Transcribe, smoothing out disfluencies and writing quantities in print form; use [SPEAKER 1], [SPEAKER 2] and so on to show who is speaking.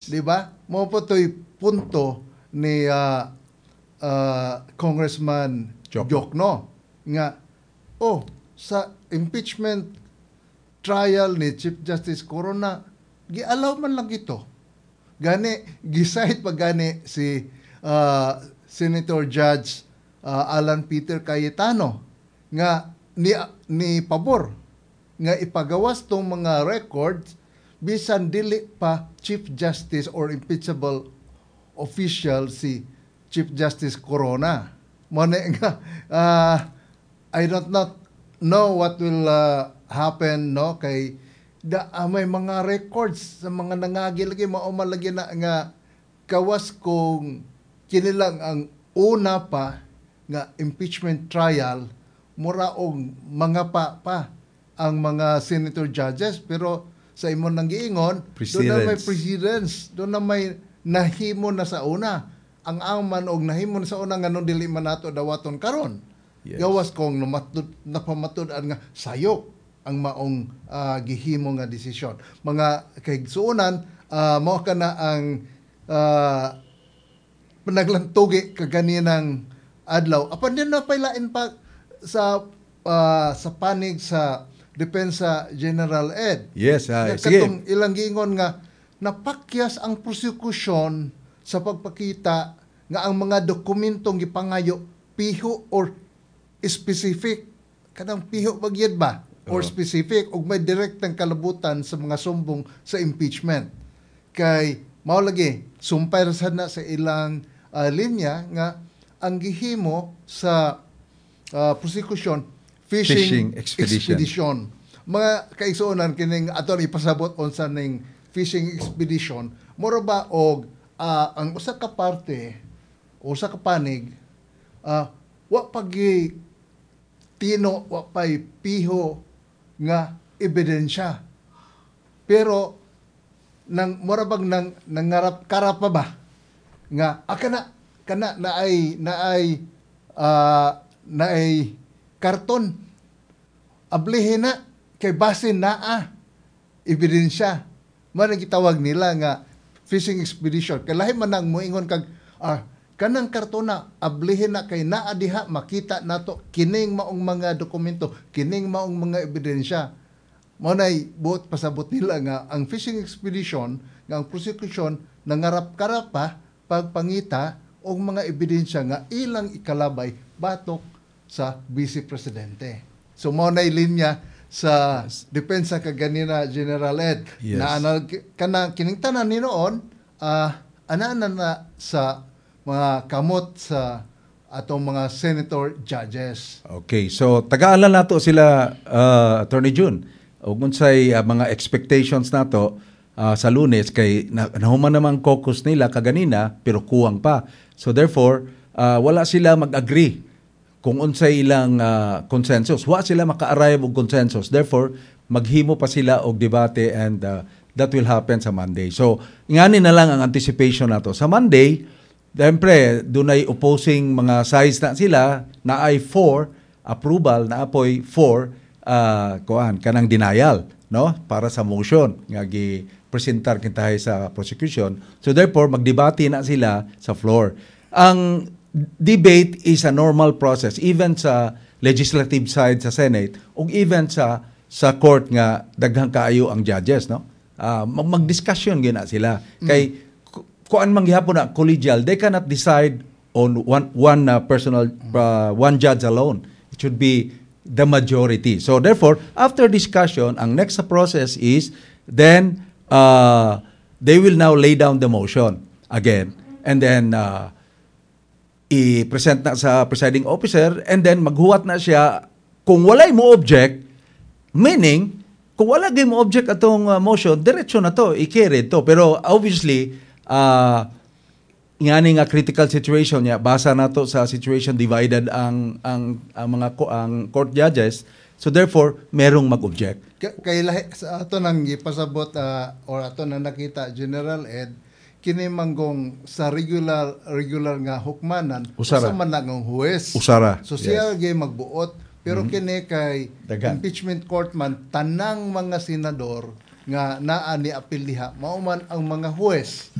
[SPEAKER 1] Di ba? Mo po to'y punto ni Congressman Jokno nga sa impeachment trial ni Chief Justice Corona gialaw man lang ito. Gani gisahit pa gani si Senator Judge Alan Peter Cayetano nga ni pabor nga ipagawas tong mga records bisan dili pa Chief Justice or impeachable official si Chief Justice Corona. Mo nga I don't not know what will happen no kay may mga records sa mga nangagi lagi mao malagi na nga kawas kung kinilang ang una pa nga impeachment trial mura og mga pa ang mga senator judges pero sa imong nang giingon doon na may precedence, doon na may nahimo na sa una ang man og nahimo na sa una nga nung dili man nato dawaton karon. Yes. Gawas kong napamatud-an nga sayop ang maong gihimo nga desisyon. Mga kaigsuonan mao kana ang panaglantugi kaganinang adlaw. Apan din na pailain pa sa panig sa Depensa General Ed.
[SPEAKER 2] Yes, sige.
[SPEAKER 1] Katong ilang giingon nga napakyas ang prosekusyon sa pagpakita nga ang mga dokumentong gipangayo piho or specific. Kanang piho bagyed ba? Or specific ug may direktang kalabutan sa mga sumbong sa impeachment. Kay mao lagi sumpay sad na sa ilang linya nga ang gihimo sa prosecution fishing expedition. Mga kaigsuonan kining aton ipasabot unsa ning fishing expedition mura ba og ang usa ka parte o usa ka panig wa pagi tino wa pay piho nga ebidensya. Pero nang mura bag nang nangarap-karap pa ba nga kana naay karton ablihin na kay basin naa ebidensya man gitawag nila nga fishing expedition kay lahi man nang moingon kag kanang kartona ablihin na kay naa diha makita nato kining maong mga dokumento kining maong mga ebidensya mao nay buot pasabot nila nga ang fishing expedition nga ang prosecution nangarap-karap pa pagpangita og mga ebidensya nga ilang ikalabay batok sa Vice Presidente. So mao nay linya sa depensa kaganina General Ed.
[SPEAKER 2] Yes.
[SPEAKER 1] Na kining tanan ni noon ana na sa mga kamot sa atong mga senator judges.
[SPEAKER 2] Okay, so taga-alan nato sila Attorney June. Ug unsay mga expectations nato sa Lunes kay nahuman namang caucus nila kaganina pero kuwang pa. So therefore wala sila mag-agree kung unsay ilang consensus. Wa sila maka-arrive og consensus. Therefore, maghimo pa sila og debate and that will happen sa Monday. So, ngani na lang ang anticipation nato. Sa Monday, siyempre, dunay opposing mga sides na sila, na ay 4 approval, na apoy 4 kanang denial, no? Para sa motion nga gi-presentar kintahay sa prosecution. So, therefore, magdebate na sila sa floor. Ang debate is a normal process even sa legislative side sa Senate ug even sa court nga daghang kaayo ang judges, no? Mag-discussion gina sila kay kuan man gihapon na collegial, they cannot decide on one personal one judge alone. It should be the majority. So therefore, after discussion, ang next sa process is then they will now lay down the motion again and then i-present na sa presiding officer and then maghuwat na siya kung walay mo object, meaning kung wala gyud mo object atong motion, diretso na to, i-carry to. Pero obviously ngani nga critical situation niya, basa nato sa situation divided ang mga ang court judges. So therefore, merong mag-object.
[SPEAKER 1] Kay sa ato nang ipasabot or ato nang nakita General Ed kini manggong sa regular nga hukmanan usa man lang ang huwes.
[SPEAKER 2] Usara.
[SPEAKER 1] So siya gyud magbuot pero kini kay impeachment court man tanang mga senador nga naa ni apil diha mao man ang mga huwes